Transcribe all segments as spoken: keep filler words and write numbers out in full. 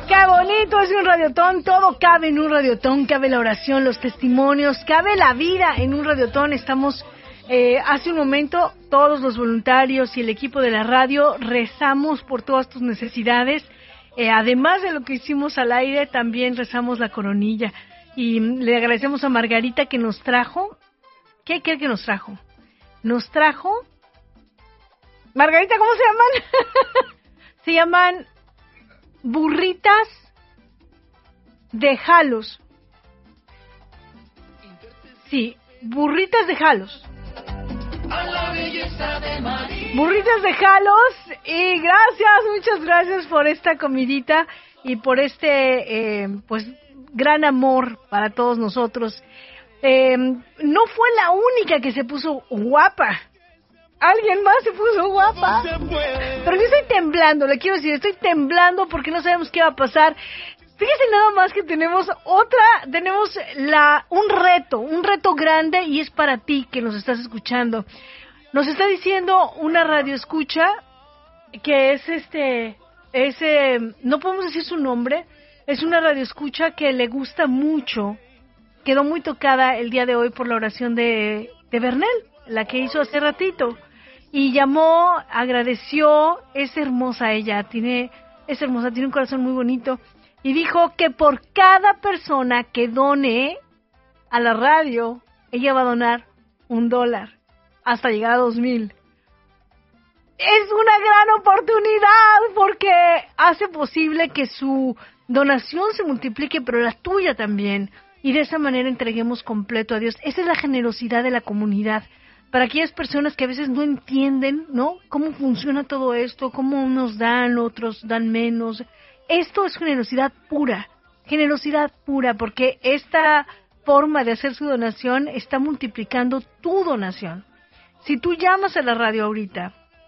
Qué bonito es un radiotón, todo cabe en un radiotón, cabe la oración, los testimonios, cabe la vida en un radiotón. Estamos, eh, hace un momento, todos los voluntarios y el equipo de la radio rezamos por todas tus necesidades. Eh, además de lo que hicimos al aire, también rezamos la coronilla. Y le agradecemos a Margarita que nos trajo. ¿Qué cree que nos trajo? Nos trajo... Margarita, ¿cómo se llaman? Se llaman burritas de jalos. Sí, burritas de jalos. Burritas de jalos. Y gracias, muchas gracias por esta comidita y por este, eh, pues, gran amor para todos nosotros. Eh, no fue la única que se puso guapa. Alguien más se puso guapa. Pero yo estoy temblando, le quiero decir, estoy temblando porque no sabemos qué va a pasar. Fíjese nada más que tenemos otra, tenemos la un reto, un reto grande y es para ti que nos estás escuchando. Nos está diciendo una radio escucha que es este, ese, no podemos decir su nombre, es una radio escucha que le gusta mucho, quedó muy tocada el día de hoy por la oración de, de Bernel, la que hizo hace ratito. Y llamó, agradeció, es hermosa ella, tiene, es hermosa, tiene un corazón muy bonito. Y dijo que por cada persona que done a la radio, ella va a donar un dólar hasta llegar a dos mil. Es una gran oportunidad porque hace posible que su donación se multiplique, pero la tuya también. Y de esa manera entreguemos completo a Dios. Esa es la generosidad de la comunidad. Para aquellas personas que a veces no entienden, ¿no? Cómo funciona todo esto, cómo unos dan, otros dan menos. Esto es generosidad pura, generosidad pura, porque esta forma de hacer su donación está multiplicando tu donación. Si tú llamas a la radio ahorita,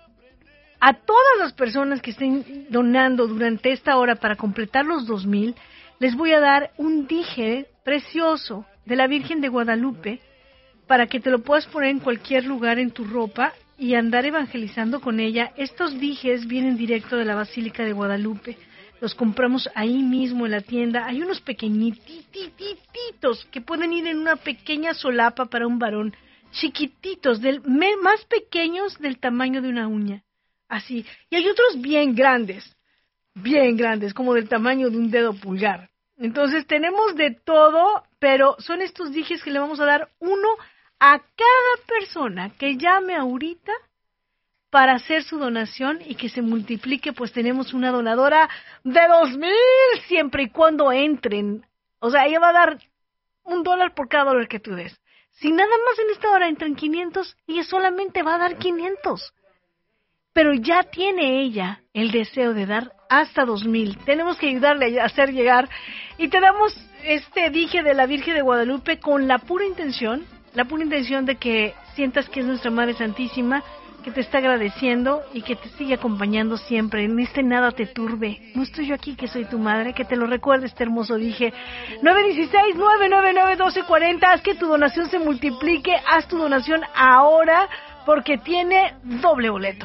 a todas las personas que estén donando durante esta hora para completar los dos mil, les voy a dar un dije precioso de la Virgen de Guadalupe, para que te lo puedas poner en cualquier lugar en tu ropa y andar evangelizando con ella. Estos dijes vienen directo de la Basílica de Guadalupe. Los compramos ahí mismo en la tienda. Hay unos pequeñititos que pueden ir en una pequeña solapa para un varón. Chiquititos, del, me, más pequeños del tamaño de una uña. Así. Y hay otros bien grandes. Bien grandes, como del tamaño de un dedo pulgar. Entonces tenemos de todo, pero son estos dijes que le vamos a dar uno a cada persona que llame ahorita para hacer su donación y que se multiplique, pues tenemos una donadora de dos mil siempre y cuando entren. O sea, ella va a dar un dólar por cada dólar que tú des. Si nada más en esta hora entran quinientos, ella solamente va a dar quinientos. Pero ya tiene ella el deseo de dar hasta dos mil. Tenemos que ayudarle a hacer llegar. Y te damos este dije de la Virgen de Guadalupe con la pura intención, la pura intención de que sientas que es nuestra Madre Santísima, que te está agradeciendo y que te sigue acompañando siempre. En este nada te turbe. No estoy yo aquí que soy tu madre, que te lo recuerde este hermoso dije. nueve uno seis, nueve nueve nueve, uno dos cuatro cero. Haz que tu donación se multiplique. Haz tu donación ahora porque tiene doble boleto.